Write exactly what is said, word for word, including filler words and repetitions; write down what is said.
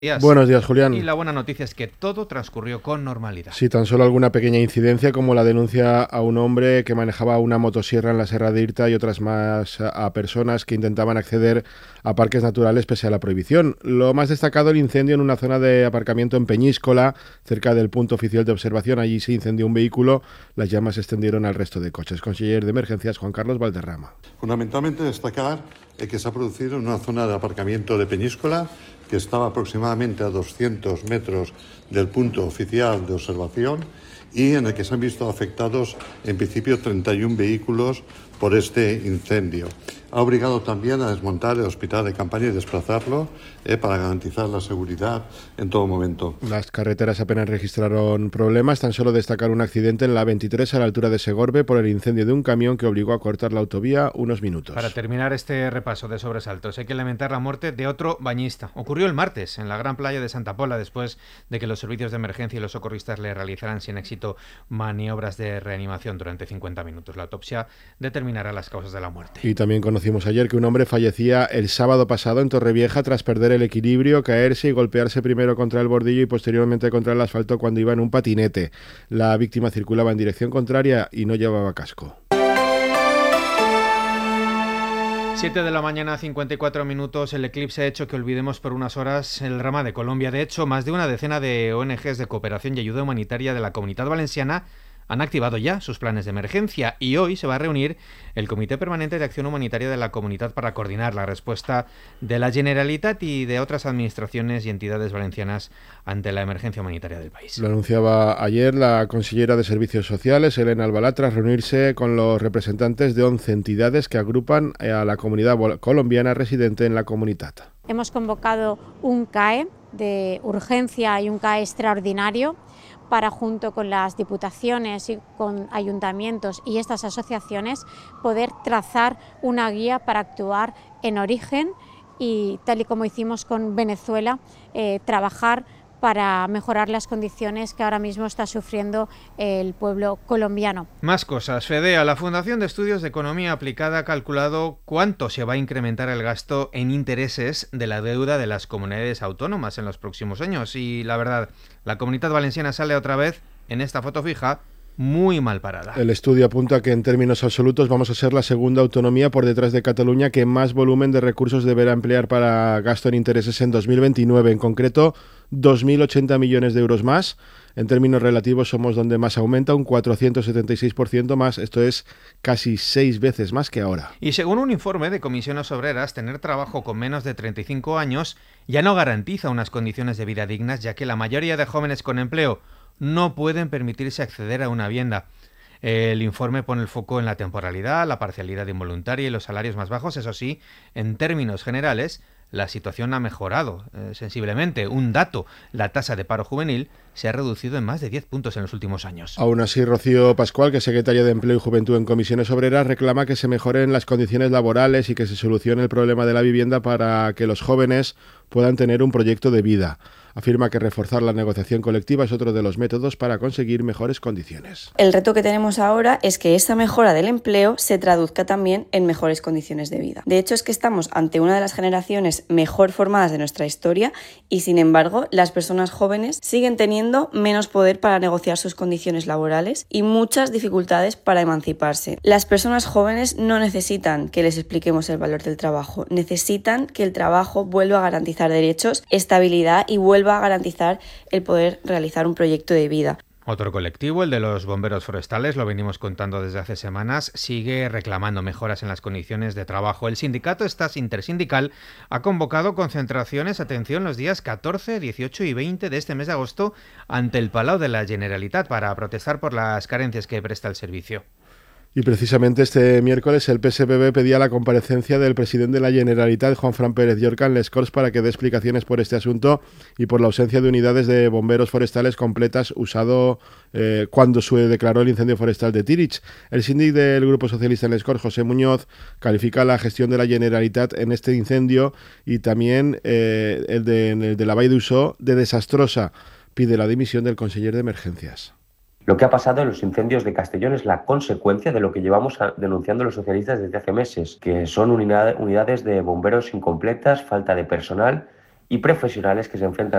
Días. Buenos días, Julián. Y la buena noticia es que todo transcurrió con normalidad. Sí, tan solo alguna pequeña incidencia como la denuncia a un hombre que manejaba una motosierra en la Serra de Irta y otras más a personas que intentaban acceder a parques naturales pese a la prohibición. Lo más destacado, el incendio en una zona de aparcamiento en Peñíscola, cerca del punto oficial de observación. Allí se incendió un vehículo, las llamas se extendieron al resto de coches. Conseller de Emergencias, Juan Carlos Valderrama. Fundamentalmente destacar eh, que se ha producido en una zona de aparcamiento de Peñíscola, que estaba aproximadamente a doscientos metros del punto oficial de observación y en el que se han visto afectados en principio treinta y uno vehículos por este incendio. Ha obligado también a desmontar el hospital de campaña y desplazarlo eh, para garantizar la seguridad en todo momento. Las carreteras apenas registraron problemas, tan solo destacar un accidente en la veintitrés a la altura de Segorbe por el incendio de un camión que obligó a cortar la autovía unos minutos. Para terminar este repaso de sobresaltos, hay que lamentar la muerte de otro bañista. Ocurrió el martes en la gran playa de Santa Pola después de que los servicios de emergencia y los socorristas le realizaran sin éxito maniobras de reanimación durante cincuenta minutos. La autopsia determinará las causas de la muerte. Y también conocimos ayer que un hombre fallecía el sábado pasado en Torrevieja tras perder el equilibrio, caerse y golpearse primero contra el bordillo y posteriormente contra el asfalto cuando iba en un patinete. La víctima circulaba en dirección contraria y no llevaba casco. siete de la mañana, cincuenta y cuatro minutos. El eclipse ha hecho que olvidemos por unas horas el drama de Colombia. De hecho, más de una decena de O N Ges de cooperación y ayuda humanitaria de la Comunitat Valenciana han activado ya sus planes de emergencia y hoy se va a reunir el Comité Permanente de Acción Humanitaria de la Comunitat para coordinar la respuesta de la Generalitat y de otras administraciones y entidades valencianas ante la emergencia humanitaria del país. Lo anunciaba ayer la consellera de Servicios Sociales, Elena Albalá, tras reunirse con los representantes de once entidades que agrupan a la comunidad colombiana residente en la Comunitat. Hemos convocado un C A E de urgencia y un C A E extraordinario para, junto con las diputaciones y con ayuntamientos y estas asociaciones, poder trazar una guía para actuar en origen y, tal y como hicimos con Venezuela, eh, trabajar para mejorar las condiciones que ahora mismo está sufriendo el pueblo colombiano. Más cosas. FEDEA, la Fundación de Estudios de Economía Aplicada, ha calculado cuánto se va a incrementar el gasto en intereses de la deuda de las comunidades autónomas en los próximos años. Y la verdad, la Comunitat Valenciana sale otra vez en esta foto fija muy mal parada. El estudio apunta que en términos absolutos vamos a ser la segunda autonomía por detrás de Cataluña que más volumen de recursos deberá emplear para gasto en intereses en dos mil veintinueve. En concreto, dos mil ochenta millones de euros más. En términos relativos somos donde más aumenta, un cuatrocientos setenta y seis por ciento más. Esto es casi seis veces más que ahora. Y según un informe de Comisiones Obreras, tener trabajo con menos de treinta y cinco años ya no garantiza unas condiciones de vida dignas, ya que la mayoría de jóvenes con empleo no pueden permitirse acceder a una vivienda. El informe pone el foco en la temporalidad, la parcialidad involuntaria y los salarios más bajos. Eso sí, en términos generales, la situación ha mejorado eh, sensiblemente. Un dato, la tasa de paro juvenil se ha reducido en más de diez puntos en los últimos años. Aún así, Rocío Pascual, que es secretaria de Empleo y Juventud en Comisiones Obreras, reclama que se mejoren las condiciones laborales y que se solucione el problema de la vivienda para que los jóvenes puedan tener un proyecto de vida. Afirma que reforzar la negociación colectiva es otro de los métodos para conseguir mejores condiciones. El reto que tenemos ahora es que esa mejora del empleo se traduzca también en mejores condiciones de vida. De hecho, es que estamos ante una de las generaciones mejor formadas de nuestra historia y, sin embargo, las personas jóvenes siguen teniendo menos poder para negociar sus condiciones laborales y muchas dificultades para emanciparse. Las personas jóvenes no necesitan que les expliquemos el valor del trabajo, necesitan que el trabajo vuelva a garantizar derechos, estabilidad y vuelva va a garantizar el poder realizar un proyecto de vida. Otro colectivo, el de los bomberos forestales, lo venimos contando desde hace semanas, sigue reclamando mejoras en las condiciones de trabajo. El sindicato Stas Intersindical ha convocado concentraciones, atención, los días catorce, dieciocho y veinte de este mes de agosto ante el Palau de la Generalitat para protestar por las carencias que presta el servicio. Y precisamente este miércoles el P S B B pedía la comparecencia del presidente de la Generalitat, Juanfran Pérez Llorca, en Les Corts para que dé explicaciones por este asunto y por la ausencia de unidades de bomberos forestales completas usado eh, cuando se declaró el incendio forestal de Tirich. El síndic del Grupo Socialista en Les Corts, José Muñoz, califica la gestión de la Generalitat en este incendio y también eh, el, de, el de la Vall d'Uixó de desastrosa. Pide la dimisión del conseller de Emergencias. Lo que ha pasado en los incendios de Castellón es la consecuencia de lo que llevamos denunciando los socialistas desde hace meses, que son unidades de bomberos incompletas, falta de personal y profesionales que se enfrentan